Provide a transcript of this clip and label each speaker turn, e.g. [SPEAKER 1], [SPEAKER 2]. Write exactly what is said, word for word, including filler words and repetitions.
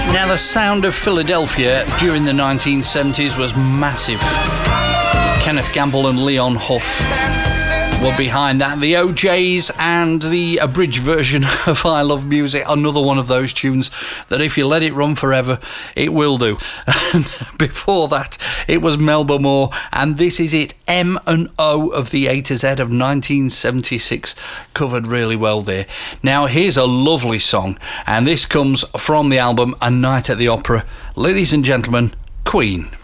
[SPEAKER 1] Now, the sound of Philadelphia during the nineteen seventies was massive. Kenneth Gamble and Leon Huff were behind that. The O Js and the abridged version of I Love Music, another one of those tunes that if you let it run forever, it will do. And before that, it was Melba Moore, and This Is It, M and O of the A to Z of nineteen seventy-six, covered really well there. Now, here's a lovely song, and this comes from the album A Night at the Opera. Ladies and gentlemen, Queen.